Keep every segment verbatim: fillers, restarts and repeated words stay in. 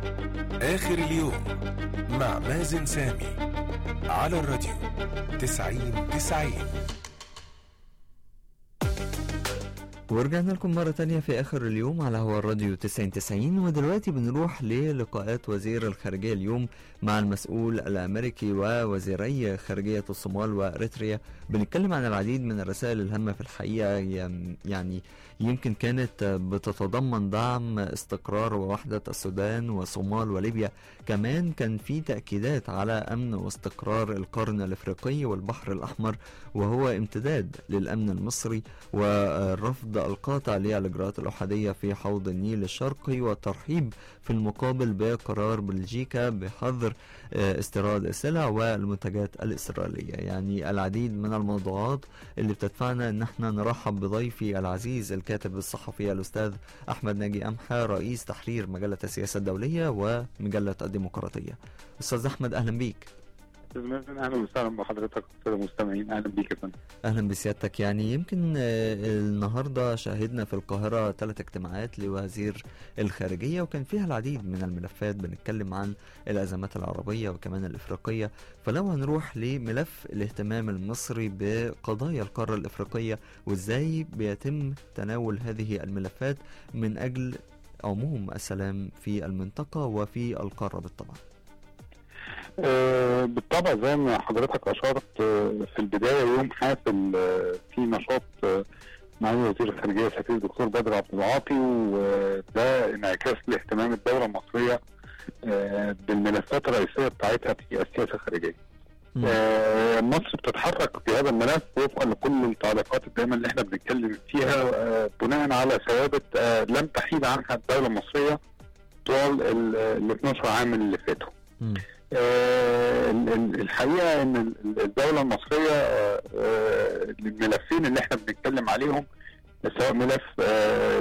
آخر اليوم مع مازن سامي على الراديو تسعين تسعين. ورجعنا لكم مرة تانية في آخر اليوم على هوا الراديو تسعين تسعين، ودلوقتي بنروح للقاءات وزير الخارجية اليوم مع المسؤول الأمريكي ووزيري خارجية الصومال وإريتريا. بنتكلم عن العديد من الرسائل الهامة في الحقيقة، يعني يمكن كانت بتتضمن دعم استقرار ووحدة السودان وصومال وليبيا. كمان كان في تأكيدات على أمن واستقرار القرن الأفريقي والبحر الأحمر، وهو امتداد للأمن المصري، والرفض القاطع للإجراءات الأحادية في حوض النيل الشرقي، والترحيب في المقابل بقرار بلجيكا بحظر استيراد السلع والمنتجات الإسرائيلية. يعني العديد من الموضوعات اللي بتدفعنا ان احنا نرحب بضيفي العزيز الكاتب الصحفي الأستاذ أحمد ناجي أمحى، رئيس تحرير مجلة السياسة الدولية ومجلة الديمقراطية. أستاذ أحمد أهلا بيك. اهلا وسهلا بحضرتك والساده المستمعين. اهلا بيك يا فندم. اهلا بسيادتك. يعني يمكن النهارده شاهدنا في القاهره ثلاث اجتماعات لوزير الخارجيه، وكان فيها العديد من الملفات. بنتكلم عن الازمات العربيه وكمان الافريقيه. فلو هنروح لملف الاهتمام المصري بقضايا القاره الافريقيه وازاي بيتم تناول هذه الملفات من اجل عموم السلام في المنطقه وفي القاره بالطبع. أه بالطبع زي ما حضرتك أشرت أه في البداية يوم حافل أه في نشاط أه مع وزير الخارجية سفير الدكتور بدر عبد العاطي، وده انعكاس لاهتمام الدولة المصرية أه بالملفات الرئيسية بتاعتها في السياسة الخارجية. أه مصر بتتحرك في هذا الملف وفقا لكل التعليقات الدائمة اللي احنا بنتكلم فيها أه بناء على ثوابت أه لم تحيد عنها الدولة المصرية طوال ال اثني عشر عام اللي فاتوا. آه الحقيقه ان الدوله المصريه آه الملفين اللي احنا بنتكلم عليهم، سواء ملف آه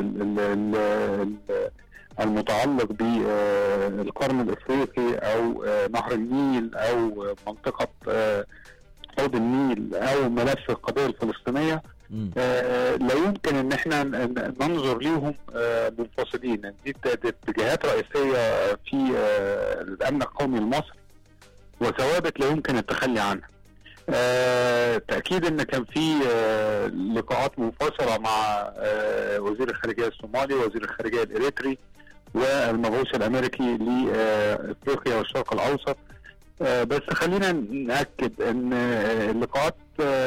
المتعلق بالقرن الافريقي او آه نهر النيل او منطقه آه حوض النيل او ملف القضيه الفلسطينيه، آه لا يمكن ان احنا ننظر ليهم آه منفصلين. دي اتجاهات رئيسيه في آه الامن القومي المصري وثوابت لا يمكن التخلي عنها. آه تاكيد ان كان في آه لقاءات منفصله مع آه وزير الخارجيه الصومالي ووزير الخارجيه الاريتري والمبعوث الامريكي لافريقيا والشرق الاوسط. آه بس خلينا ناكد ان آه اللقاءات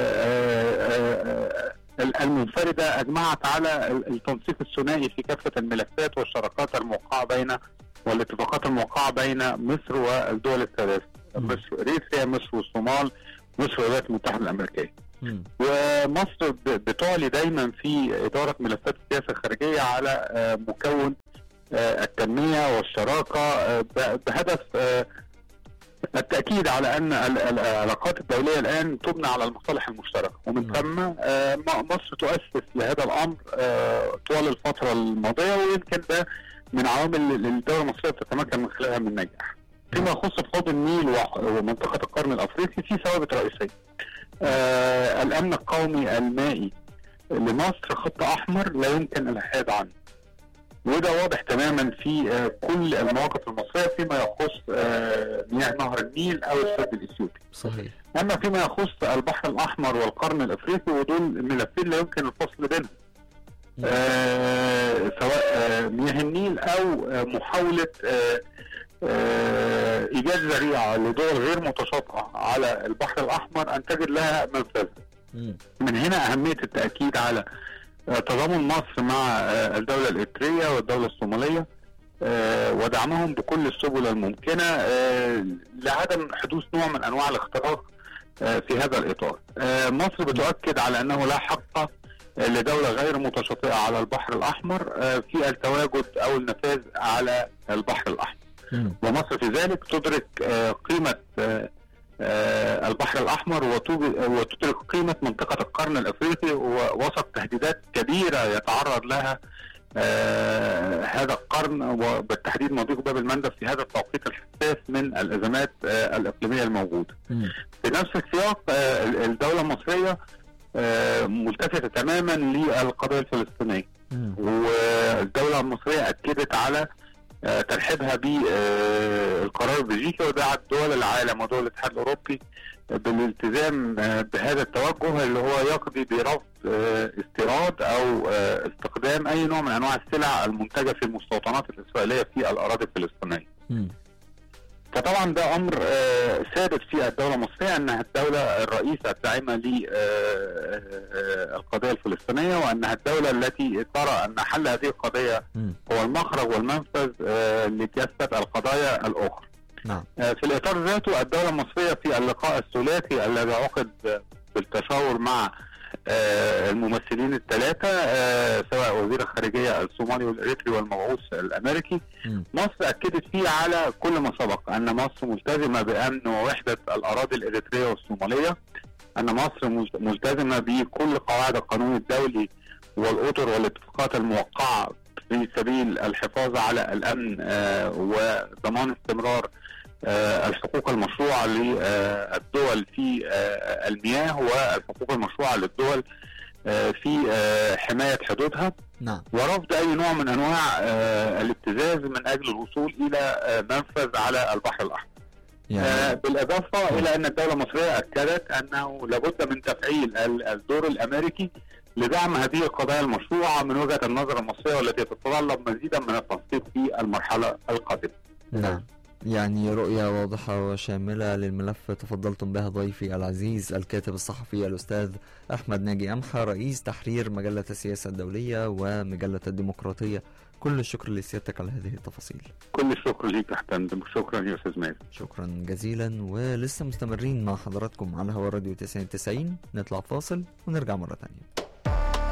آه آه المنفرده اجمعت على التنسيق الثنائي في كافه الملفات والشراكات الموقعه بين والاتفاقات الموقعه بين مصر والدول الثلاث، مصر اريتريا، مصر والصومال، مصر والولايات المتحده الامريكيه. مم. ومصر بتعلي دايما في اداره ملفات السياسه الخارجيه على آه مكون آه التنميه والشراكه آه بهدف آه التأكيد على أن العلاقات الدولية الآن تبنى على المصالح المشتركة، ومن ثم مصر تؤسس لهذا الأمر طوال الفترة الماضية، ويمكن ده من عوامل الدولة المصرية تتمكن من خلالها من النجاح. فيما يخص حوض النيل ومنطقة القرن الأفريقي في ثوابت رئيسية. الأمن القومي المائي لمصر خط أحمر لا يمكن الحياد عنه، وده واضح تماما في كل المواقف المصرية فيما يخص مياه نهر النيل أو السد الإثيوبي. صحيح. أما فيما يخص البحر الأحمر والقرن الأفريقي، ودول ملفين لا يمكن الفصل بينهم، آه سواء آه مياه النيل أو آه محاولة آه آه إيجاد ذريعة لدول غير متشاطئة على البحر الأحمر أن تجد لها منفذ. من هنا أهمية التأكيد على تضامن مصر مع الدولة الإريترية والدولة الصومالية ودعمهم بكل السبل الممكنة لعدم حدوث نوع من أنواع الاختراق في هذا الإطار. مصر بتؤكد على أنه لا حق لدولة غير متشاطئة على البحر الأحمر في التواجد أو النفاذ على البحر الأحمر، ومصر في ذلك تدرك قيمة البحر الأحمر وتدرك قيمة منطقة القرن الأفريقي ووسط تهديدات كبيرة يتعرض لها آه هذا القرن، وبالتحديد مضيق باب المندب في هذا التوقيت الحساس من الأزمات آه الإقليمية الموجودة. في نفس السياق آه الدولة المصرية آه ملتفتة تماما للقضية الفلسطينية، والدولة المصرية أكدت على ترحيبها بالقرار البلجيكي ودعت دول العالم ودول الاتحاد الاوروبي بالالتزام بهذا التوجه اللي هو يقضي برفض استيراد او استخدام اي نوع من انواع السلع المنتجه في المستوطنات الاسرائيليه في الاراضي الفلسطينيه. فطبعا ده امر ثابت في الدوله المصريه، انها الدوله الرئيسه الداعمه للقضيه الفلسطينيه، وانها الدوله التي ترى ان حل هذه القضيه هو المخرج والمنفذ لكافه القضايا الاخرى. نعم. في الاطار ذاته الدوله المصريه في اللقاء الثلاثي الذي عقد بالتشاور مع الممثلين الثلاثه سواء وزير الخارجيه الصومالي والاريتري والمبعوث الامريكي، م. مصر اكدت فيه على كل ما سبق ان مصر ملتزمه بامن ووحده الاراضي الاريتريه والصوماليه، ان مصر ملتزمه بكل قواعد القانون الدولي والاطر والاتفاقات الموقعه في سبيل الحفاظ على الامن وضمان استمرار الحقوق المشروعة للدول في المياه والحقوق المشروعة للدول في حماية حدودها. نعم. ورفض أي نوع من أنواع الابتزاز من أجل الوصول إلى منفذ على البحر الأحمر. يعني. بالإضافة إلى أن الدولة المصرية أكدت أنه لابد من تفعيل الدور الأمريكي لدعم هذه القضايا المشروعة من وجهة النظر المصرية، والتي تتطلب مزيدا من التنسيق في المرحلة القادمة. نعم. يعني رؤية واضحة وشاملة للملف تفضلتم بها ضيفي العزيز الكاتب الصحفي الأستاذ أحمد ناجي أمحى، رئيس تحرير مجلة السياسة الدولية ومجلة الديمقراطية. كل الشكر لسيادتك على هذه التفاصيل. كل الشكر ليك تحت. شكرا يا أستاذ مازن. شكرا جزيلا، ولسه مستمرين مع حضراتكم على هوا الراديو تسعين تسعين. نطلع فاصل ونرجع مرة تانية.